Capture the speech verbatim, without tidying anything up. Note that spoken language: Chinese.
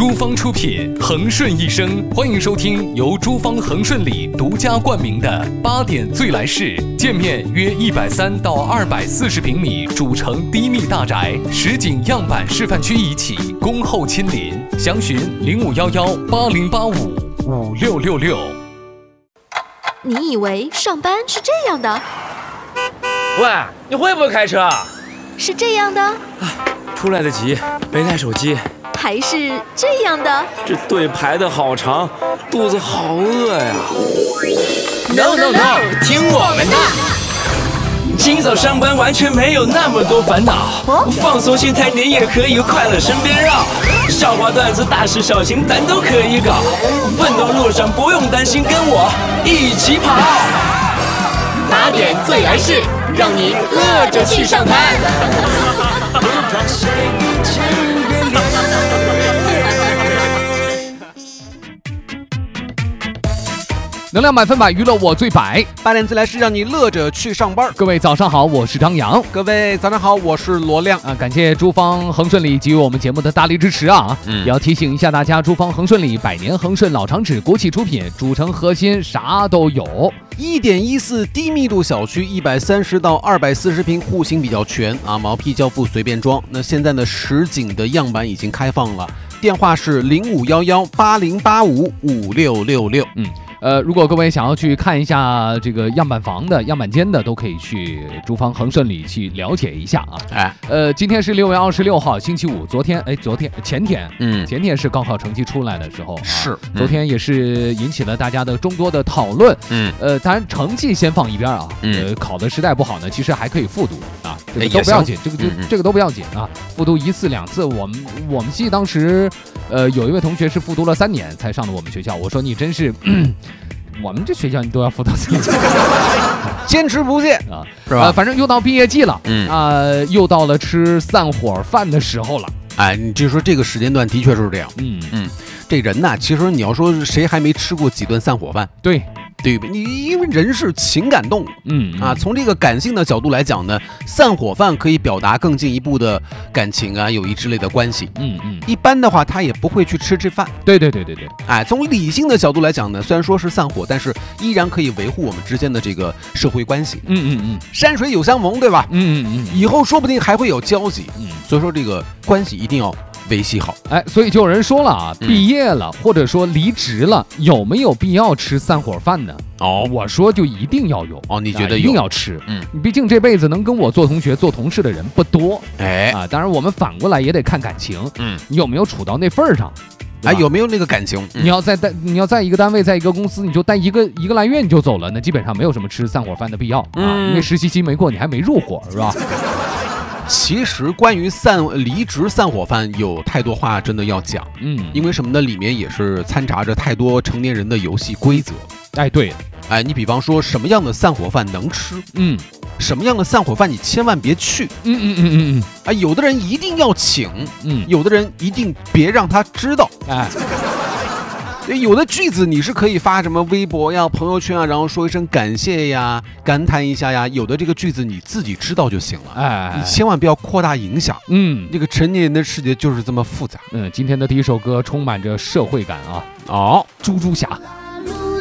珠芳出品，恒顺一生。欢迎收听由珠芳恒顺里独家冠名的八点最来事。建面约一百三到二百四十平米，主城低密大宅，实景样板示范区一起，恭候亲临。详询零五幺幺八零八五五六六六。 你以为上班是这样的？ 喂，你会不会开车？ 是这样的。 出来得及，没带手机。 还是这样的。 这队排得好长，肚子好饿呀。 No no no， 听我们的。清早上班完全没有那么多烦恼，哦、放松心态，你也可以快乐身边绕。笑话段子、大事小情，咱都可以搞。奋斗路上不用担心，跟我一起跑。 八点最来事，让你乐着去上班。 能量满分百，娱乐我最百。 八点自来是让你乐着去上班。 各位早上好，我是张扬。 各位早上好，我是罗亮啊！感谢珠芳恒顺里给予我们节目的大力支持啊！嗯，也要提醒一下大家，珠芳恒顺里百年恒顺老长址，国企出品，主城核心啥都有。 一点一四低密度小区，一百三十到二百四十平，户型比较全啊，毛坯交付随便装。那现在呢，实景的样板已经开放了，电话是零五幺幺八零八五五六六六。 嗯。呃，如果各位想要去看一下这个样板房的、样板间的，都可以去珠芳恒顺里去了解一下啊。哎，呃，今天是六月二十六号，星期五。昨天，哎，昨天前天，嗯，前天是高考成绩出来的时候，啊、 是、嗯、 昨天也是引起了大家的众多的讨论。嗯，呃，当然成绩先放一边啊，嗯、呃，考的实在不好呢，其实还可以复读啊，这个都不要紧，这个就、嗯、这个都不要紧啊，复读一次两次。我们我们系当时，呃，有一位同学是复读了三年才上的我们学校，我说你真是。我们这学校你都要辅导三年， 坚持不懈啊，是吧、呃？反正又到毕业季了，嗯啊、呃，又到了吃散伙饭的时候了。 哎，你就说这个时间段的确是这样，嗯嗯，这人呐，其实你要说谁还没吃过几顿散伙饭？ 对。 对不？你因为人是情感动物，嗯啊，从这个感性的角度来讲呢，散伙饭可以表达更进一步的感情啊、友谊之类的关系，嗯嗯。一般的话，他也不会去吃这饭。 对对对对对。 哎，从理性的角度来讲呢，虽然说是散伙，但是依然可以维护我们之间的这个社会关系。嗯嗯嗯。山水有相逢，对吧？嗯嗯嗯。以后说不定还会有交集。嗯。所以说这个关系一定要维系好。 哎，所以就有人说了啊，毕业了、嗯、或者说离职了，有没有必要吃散伙饭呢？哦，我说就一定要有哦，你觉得有、 啊、一定要吃？嗯，你毕竟这辈子能跟我做同学、做同事的人不多， 哎啊，当然我们反过来也得看感情，嗯，你有没有处到那份儿上？ 哎，有没有那个感情？ 嗯、你要在待，你要在一个单位，在一个公司，你就待一个一个来月你就走了，那基本上没有什么吃散伙饭的必要、嗯、啊，因为实习期没过，你还没入伙，是吧？ 其实关于散离职散伙饭有太多话真的要讲，嗯，因为什么呢？里面也是掺杂着太多成年人的游戏规则。 哎，对， 哎，你比方说什么样的散伙饭能吃，嗯，什么样的散伙饭你千万别去，嗯嗯嗯嗯嗯，哎，有的人一定要请，嗯，有的人一定别让他知道，哎。有的句子你是可以发什么微博呀、朋友圈啊，然后说一声感谢呀、感叹一下呀。有的这个句子你自己知道就行了，哎，你千万不要扩大影响。嗯，这个成年人的世界就是这么复杂。 嗯，今天的第一首歌充满着社会感啊。 哦， 猪猪侠。